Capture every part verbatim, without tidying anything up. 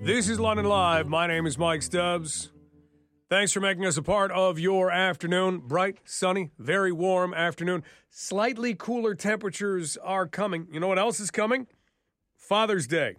This is London Live. My name is Mike Stubbs. Thanks for making us a part of your afternoon. Bright, sunny, very warm afternoon. Slightly cooler temperatures are coming. You know what else is coming? Father's Day.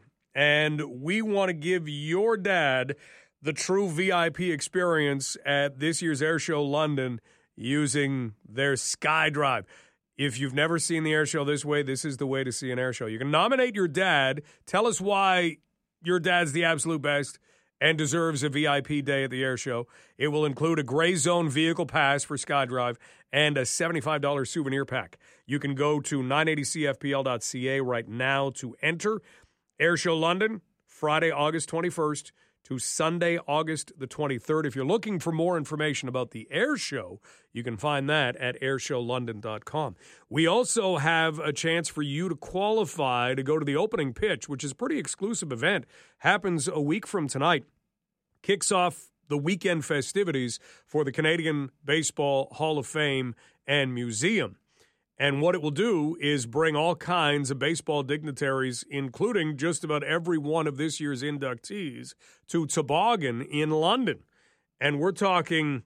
And we want to give your dad the true V I P experience at this year's Airshow London using their SkyDrive. If you've never seen the airshow this way, this is the way to see an airshow. You can nominate your dad. Tell us why your dad's the absolute best and deserves a V I P day at the airshow. It will include a gray zone vehicle pass for SkyDrive and a seventy-five dollars souvenir pack. You can go to nine eighty C F P L dot C A right now to enter. Airshow London, Friday, August twenty-first to Sunday, August the twenty-third. If you're looking for more information about the air show, you can find that at airshow london dot com. We also have a chance for you to qualify to go to the opening pitch, which is a pretty exclusive event. Happens a week from tonight. Kicks off the weekend festivities for the Canadian Baseball Hall of Fame and Museum. And what it will do is bring all kinds of baseball dignitaries, including just about every one of this year's inductees, to Toboggan in London. And we're talking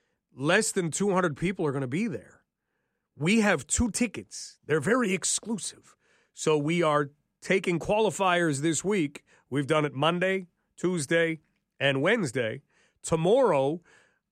less than two hundred people are going to be there. We have two tickets. They're very exclusive. So we are taking qualifiers this week. We've done it Monday, Tuesday, and Wednesday. Tomorrow,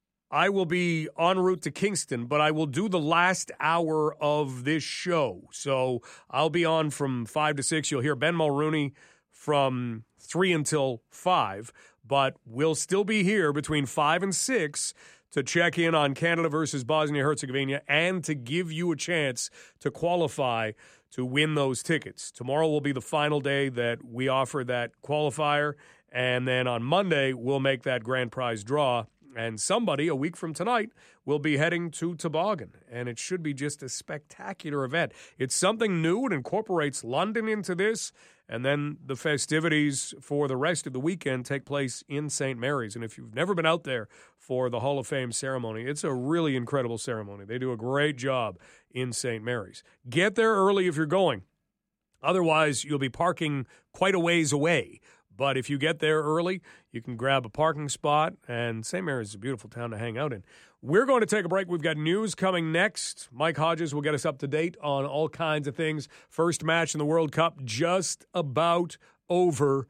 I will be en route to Kingston, but I will do the last hour of this show. So I'll be on from five to six. You'll hear Ben Mulrooney from three until five, but we'll still be here between five and six to check in on Canada versus Bosnia-Herzegovina and to give you a chance to qualify to win those tickets. Tomorrow will be the final day that we offer that qualifier, and then on Monday we'll make that grand prize draw. And somebody, a week from tonight, will be heading to Toboggan. And it should be just a spectacular event. It's something new. It incorporates London into this. And then the festivities for the rest of the weekend take place in Saint Mary's. And if you've never been out there for the Hall of Fame ceremony, it's a really incredible ceremony. They do a great job in Saint Mary's. Get there early if you're going. Otherwise, you'll be parking quite a ways away. But if you get there early, you can grab a parking spot, and Saint Mary's is a beautiful town to hang out in. We're going to take a break. We've got news coming next. Mike Hodges will get us up to date on all kinds of things. First match in the World Cup just about over.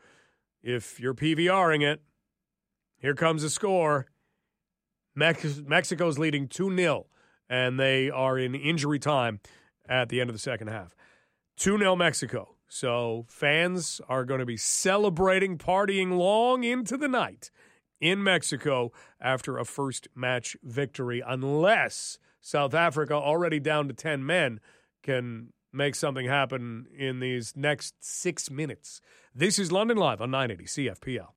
If you're PVRing it, here comes the score. Mex- Mexico's leading two nil, and they are in injury time at the end of the second half. two nil Mexico. So fans are going to be celebrating, partying long into the night in Mexico after a first match victory, unless South Africa, already down to ten men, can make something happen in these next six minutes. This is London Live on nine eighty C F P L.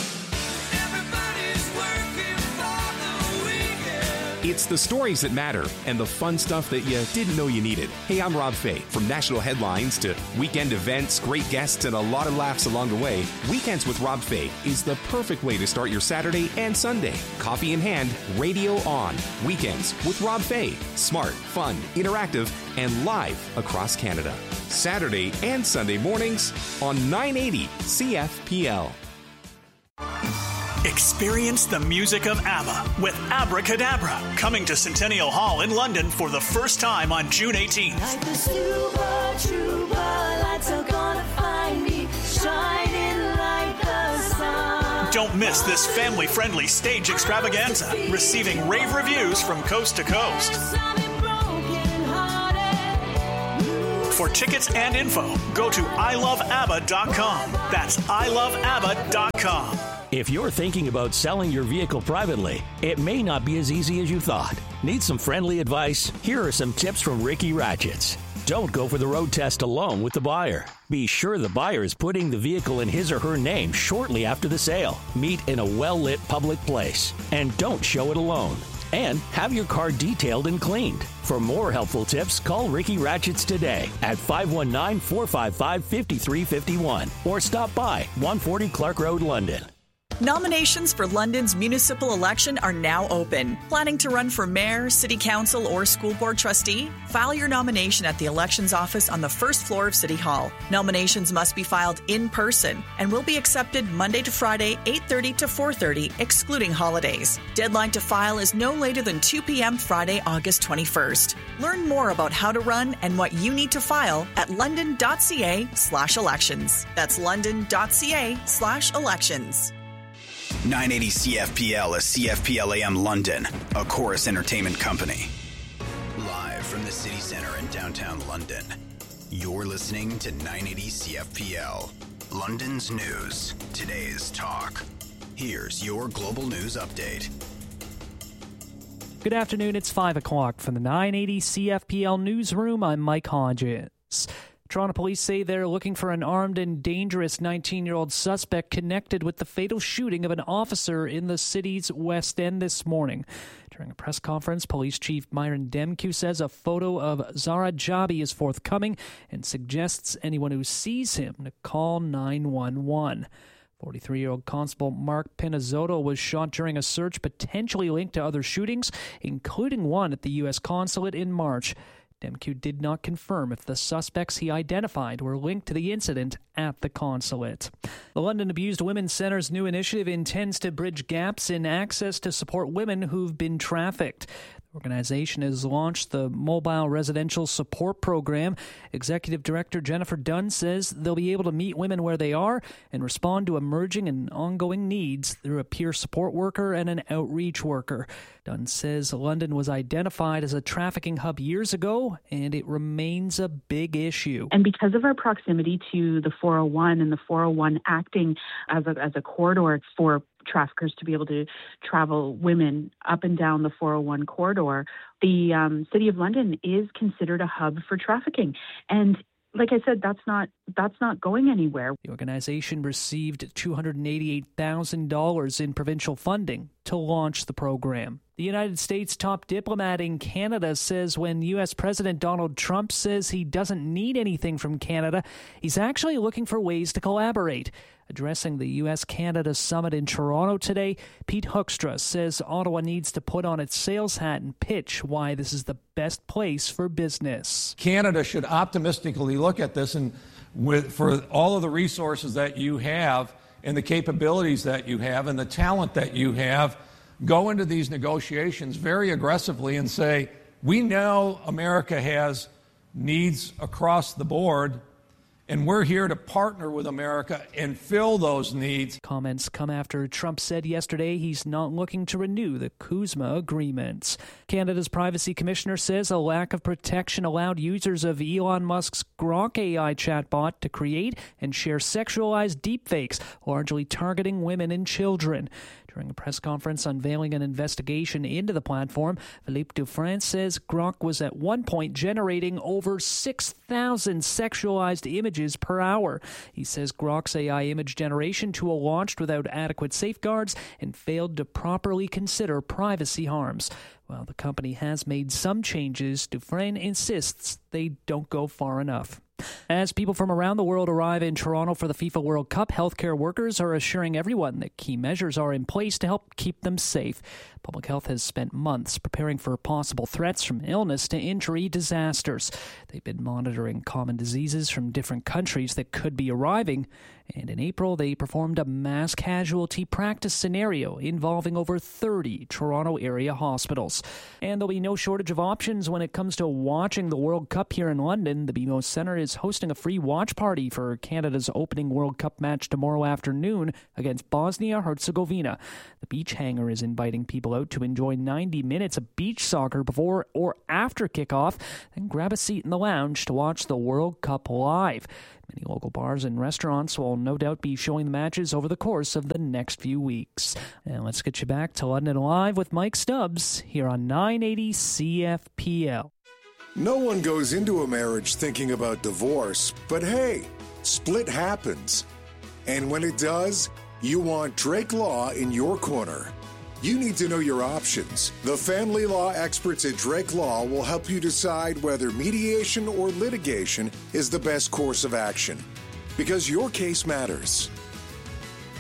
It's the stories that matter and the fun stuff that you didn't know you needed. Hey, I'm Rob Fay. From national headlines to weekend events, great guests, and a lot of laughs along the way, Weekends with Rob Fay is the perfect way to start your Saturday and Sunday. Coffee in hand, radio on. Weekends with Rob Fay. Smart, fun, interactive, and live across Canada. Saturday and Sunday mornings on nine eighty C F P L. Experience the music of ABBA with Abracadabra, coming to Centennial Hall in London for the first time on June eighteenth. Like the super trooper, lights are gonna find me, shining like the sun. Don't miss this family-friendly stage extravaganza, receiving rave reviews from coast to coast. For tickets and info, go to I love abba dot com. That's I love abba dot com. If you're thinking about selling your vehicle privately, it may not be as easy as you thought. Need some friendly advice? Here are some tips from Ricky Ratchets. Don't go for the road test alone with the buyer. Be sure the buyer is putting the vehicle in his or her name shortly after the sale. Meet in a well-lit public place. And don't show it alone. And have your car detailed and cleaned. For more helpful tips, call Ricky Ratchets today at five one nine, four five five, five three five one or stop by one forty Clark Road, London. Nominations for London's municipal election are now open. Planning to run for mayor, city council, or school board trustee? File your nomination at the elections office on the first floor of City Hall. Nominations must be filed in person and will be accepted Monday to Friday, eight thirty to four thirty, excluding holidays. Deadline to file is no later than two p.m. Friday, August twenty-first. Learn more about how to run and what you need to file at london.ca slash elections. That's london.ca slash elections. nine eighty C F P L is C F P L A M London, a Chorus Entertainment company. Live from the city center in downtown London, you're listening to nine eighty C F P L, London's news, today's talk. Here's your global news update. Good afternoon, it's five o'clock from the nine eighty C F P L newsroom. I'm Mike Hodges. Toronto police say they're looking for an armed and dangerous nineteen-year-old suspect connected with the fatal shooting of an officer in the city's West End this morning. During a press conference, Police Chief Myron Demkiw says a photo of Zara Jabi is forthcoming and suggests anyone who sees him to call nine one one. forty-three-year-old Constable Mark Pinazzotto was shot during a search potentially linked to other shootings, including one at the U S consulate in March. Demkiw did not confirm if the suspects he identified were linked to the incident at the consulate. The London Abused Women's Centre's new initiative intends to bridge gaps in access to support women who've been trafficked. The organization has launched the Mobile Residential Support Program. Executive Director Jennifer Dunn says they'll be able to meet women where they are and respond to emerging and ongoing needs through a peer support worker and an outreach worker. Dunn says London was identified as a trafficking hub years ago, and it remains a big issue. And because of our proximity to the four oh one and the four oh one acting as a, as a corridor for traffickers to be able to travel women up and down the four oh one corridor, the um, City of London is considered a hub for trafficking. And like I said, that's not that's not going anywhere. The organization received two hundred eighty-eight thousand dollars in provincial funding to launch the program. The United States top diplomat in Canada says when U S President Donald Trump says he doesn't need anything from Canada, he's actually looking for ways to collaborate. Addressing the U S Canada summit in Toronto today, Pete Hoekstra says Ottawa needs to put on its sales hat and pitch why this is the best place for business. Canada should optimistically look at this, and with for all of the resources that you have and the capabilities that you have and the talent that you have, go into these negotiations very aggressively and say, we know America has needs across the board, and we're here to partner with America and fill those needs. Comments come after Trump said yesterday he's not looking to renew the CUSMA agreements. Canada's Privacy Commissioner says a lack of protection allowed users of Elon Musk's Grok A I chatbot to create and share sexualized deepfakes, largely targeting women and children. During a press conference unveiling an investigation into the platform, Philippe Dufresne says Grok was at one point generating over six thousand sexualized images per hour. He says Grok's A I image generation tool launched without adequate safeguards and failed to properly consider privacy harms. While the company has made some changes, Dufresne insists they don't go far enough. As people from around the world arrive in Toronto for the FIFA World Cup, healthcare workers are assuring everyone that key measures are in place to help keep them safe. Public Health has spent months preparing for possible threats from illness to injury disasters. They've been monitoring common diseases from different countries that could be arriving. And in April, they performed a mass casualty practice scenario involving over thirty Toronto area hospitals. And there'll be no shortage of options when it comes to watching the World Cup here in London. The B M O Centre is hosting a free watch party for Canada's opening World Cup match tomorrow afternoon against Bosnia-Herzegovina. The Beach Hangar is inviting people out to enjoy ninety minutes of beach soccer before or after kickoff, then grab a seat in the lounge to watch the World Cup live. Many local bars and restaurants will no doubt be showing the matches over the course of the next few weeks. And let's get you back to London Live with Mike Stubbs here on nine eighty C F P L. No one goes into a marriage thinking about divorce, but hey, split happens. And when it does, you want Drake Law in your corner. You need to know your options. The family law experts at Drake Law will help you decide whether mediation or litigation is the best course of action, because your case matters.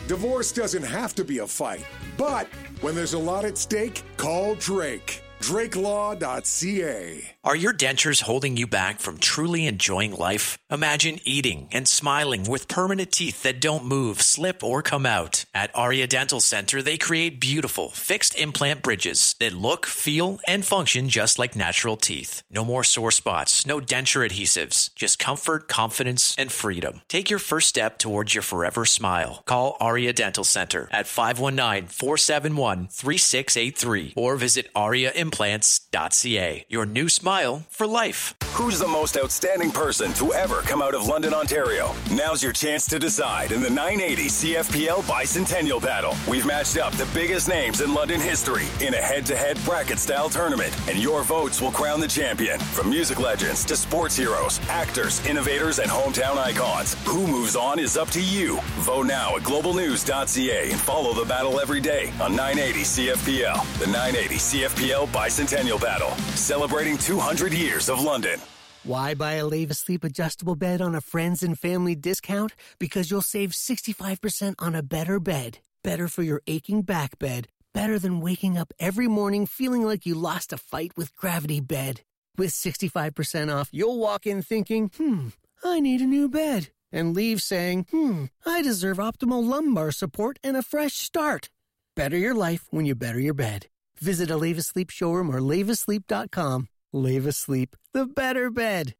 Divorce doesn't have to be a fight, but when there's a lot at stake, call Drake. Drake Law dot C A. Are your dentures holding you back from truly enjoying life? Imagine eating and smiling with permanent teeth that don't move, slip, or come out. At Aria Dental Center, they create beautiful, fixed implant bridges that look, feel, and function just like natural teeth. No more sore spots, no denture adhesives, just comfort, confidence, and freedom. Take your first step towards your forever smile. Call Aria Dental Center at five one nine, four seven one, three six eight three or visit aria implants dot c a. Your new smile for life. Who's the most outstanding person to ever come out of London, Ontario? Now's your chance to decide in the nine eighty C F P L Bicentennial Battle. We've matched up the biggest names in London history in a head-to-head bracket-style tournament, and your votes will crown the champion. From music legends to sports heroes, actors, innovators, and hometown icons. Who moves on is up to you. Vote now at global news dot c a and follow the battle every day on nine eighty C F P L. The nine eighty C F P L Bicentennial Battle, celebrating two hundred years of London. Why buy a Leva Sleep adjustable bed on a friends and family discount? Because you'll save sixty-five percent on a better bed. Better for your aching back bed. Better than waking up every morning feeling like you lost a fight with Gravity Bed. With sixty-five percent off, you'll walk in thinking, hmm, I need a new bed. And leave saying, hmm, I deserve optimal lumbar support and a fresh start. Better your life when you better your bed. Visit a Leva Sleep showroom or leva sleep dot com. Leva Sleep, the better bed.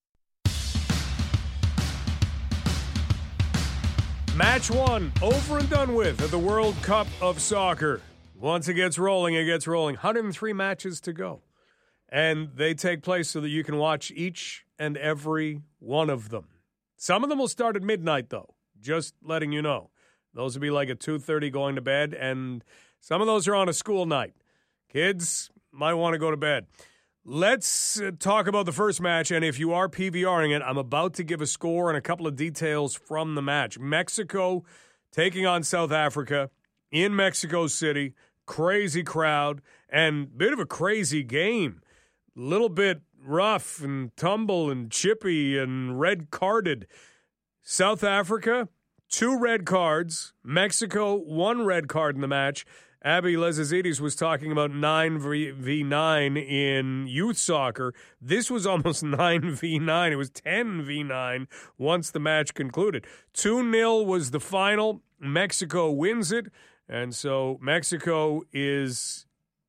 Match one, over and done with at the World Cup of Soccer. Once it gets rolling, it gets rolling. one hundred three matches to go. And they take place so that you can watch each and every one of them. Some of them will start at midnight, though, just letting you know. Those will be like at two thirty going to bed, and some of those are on a school night. Kids might want to go to bed. Let's talk about the first match, and if you are PVRing it, I'm about to give a score and a couple of details from the match. Mexico taking on South Africa in Mexico City. Crazy crowd and bit of a crazy game. Little bit rough and tumble and chippy and red-carded. South Africa, two red cards. Mexico, one red card in the match. Abby Lesazidis was talking about nine v nine in youth soccer. This was almost nine v nine. It was ten v nine once the match concluded. two nil was the final. Mexico wins it, and so Mexico is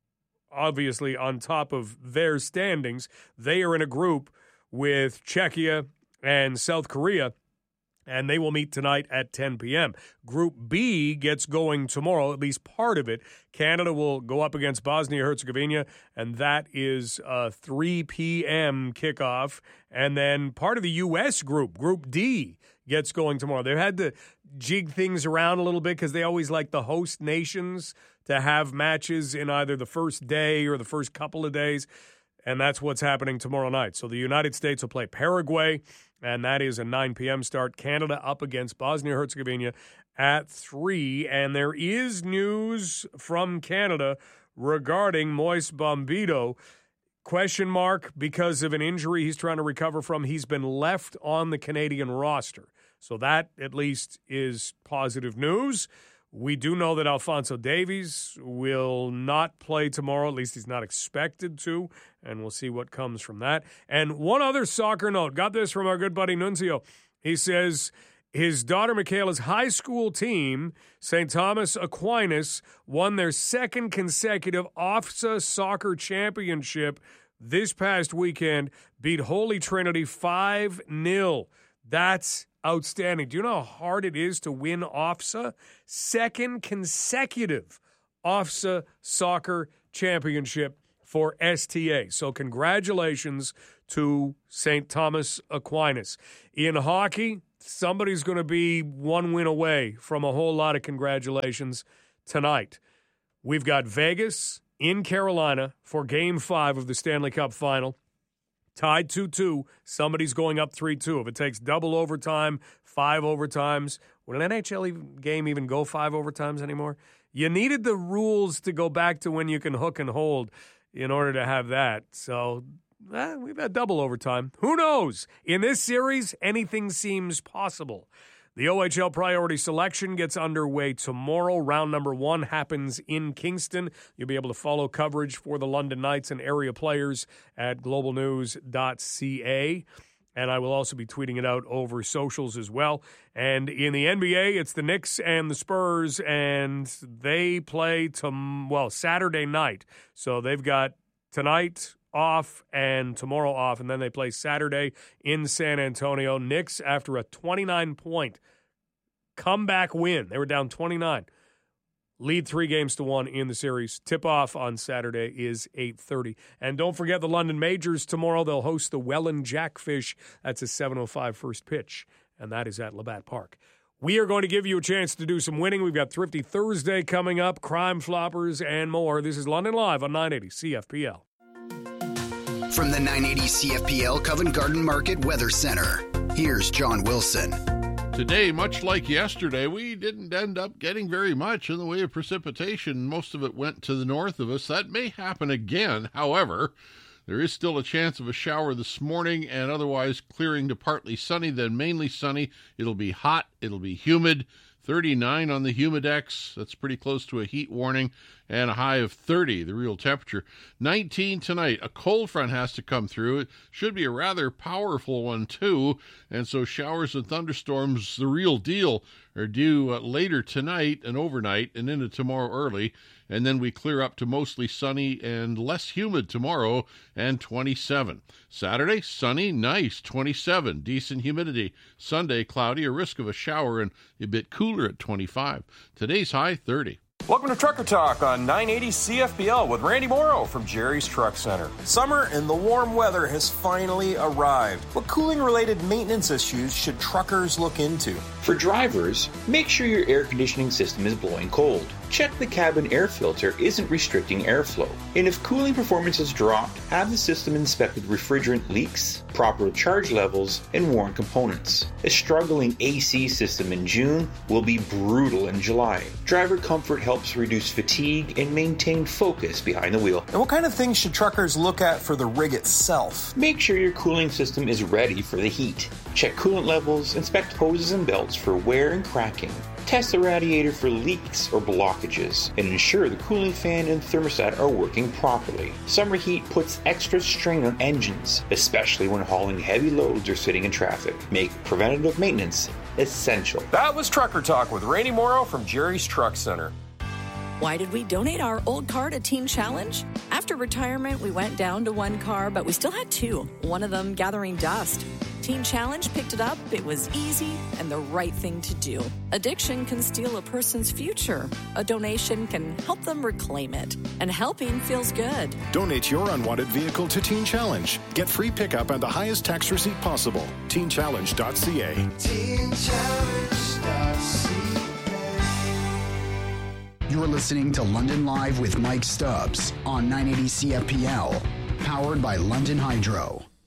obviously on top of their standings. They are in a group with Czechia and South Korea, and they will meet tonight at ten p.m. Group B gets going tomorrow, at least part of it. Canada will go up against Bosnia-Herzegovina, and that is a three p.m. kickoff. And then part of the U S group, Group D, gets going tomorrow. They've had to jig things around a little bit because they always like the host nations to have matches in either the first day or the first couple of days, and that's what's happening tomorrow night. So the United States will play Paraguay, and that is a nine p.m. start. Canada up against Bosnia-Herzegovina at three. And there is news from Canada regarding Moise Bombito. Question mark because of an injury he's trying to recover from. He's been left on the Canadian roster. So that, at least, is positive news. We do know that Alphonso Davies will not play tomorrow. At least he's not expected to, and we'll see what comes from that. And one other soccer note. Got this from our good buddy Nunzio. He says his daughter Michaela's high school team, Saint Thomas Aquinas, won their second consecutive OFSA soccer championship this past weekend, beat Holy Trinity five nil. That's outstanding. Do you know how hard it is to win OFSA? Second consecutive OFSA soccer championship for S T A. So congratulations to Saint Thomas Aquinas. In hockey, somebody's going to be one win away from a whole lot of congratulations tonight. We've got Vegas in Carolina for Game five of the Stanley Cup Final. Tied two two. Somebody's going up three two. If it takes double overtime, five overtimes, would an N H L game even go five overtimes anymore? You needed the rules to go back to when you can hook and hold in order to have that. So eh, we've had double overtime. Who knows? In this series, anything seems possible. The O H L priority selection gets underway tomorrow. Round number one happens in Kingston. You'll be able to follow coverage for the London Knights and area players at global news dot c a. And I will also be tweeting it out over socials as well. And in the N B A, it's the Knicks and the Spurs, and they play, to, well, Saturday night. So they've got tonight off and tomorrow off, and then they play Saturday in San Antonio. Knicks, after a twenty-nine point comeback win, they were down twenty-nine, lead three games to one in the series. Tip-off on Saturday is eight thirty. And don't forget the London Majors tomorrow. They'll host the Welland Jackfish. That's a seven oh five first pitch, and that is at Labatt Park. We are going to give you a chance to do some winning. We've got Thrifty Thursday coming up, Crime Floppers, and more. This is London Live on nine eighty C F P L. From the nine eighty C F P L Covent Garden Market Weather Center, here's John Wilson. Today, much like yesterday, we didn't end up getting very much in the way of precipitation. Most of it went to the north of us. That may happen again. However, there is still a chance of a shower this morning and otherwise clearing to partly sunny, then mainly sunny. It'll be hot. It'll be humid. thirty-nine on the Humidex. That's pretty close to a heat warning. And a high of thirty, the real temperature. nineteen tonight. A cold front has to come through. It should be a rather powerful one, too. And so showers and thunderstorms, the real deal, are due uh, later tonight and overnight and into tomorrow early. And then we clear up to mostly sunny and less humid tomorrow and twenty-seven. Saturday, sunny, nice, twenty-seven, decent humidity. Sunday, cloudy, a risk of a shower and a bit cooler at twenty-five. Today's high, thirty. Welcome to Trucker Talk on nine eighty C F P L with Randy Morrow from Jerry's Truck Center. Summer and the warm weather has finally arrived. What cooling-related maintenance issues should truckers look into? For drivers, make sure your air conditioning system is blowing cold. Check the cabin air filter isn't restricting airflow. And if cooling performance has dropped, have the system inspected refrigerant leaks, proper charge levels, and worn components. A struggling A C system in June will be brutal in July. Driver comfort helps reduce fatigue and maintain focus behind the wheel. And what kind of things should truckers look at for the rig itself? Make sure your cooling system is ready for the heat. Check coolant levels, inspect hoses and belts for wear and cracking. Test the radiator for leaks or blockages, and ensure the cooling fan and thermostat are working properly. Summer heat puts extra strain on engines, especially when hauling heavy loads or sitting in traffic. Make preventative maintenance essential. That was Trucker Talk with Randy Morrow from Jerry's Truck Center. Why did we donate our old car to Teen Challenge? After retirement, we went down to one car, but we still had two, one of them gathering dust. Teen Challenge picked it up, it was easy, and the right thing to do. Addiction can steal a person's future. A donation can help them reclaim it. And helping feels good. Donate your unwanted vehicle to Teen Challenge. Get free pickup and the highest tax receipt possible. teen challenge dot c a. teen challenge dot c a. You're listening to London Live with Mike Stubbs on nine eighty C F P L, powered by London Hydro.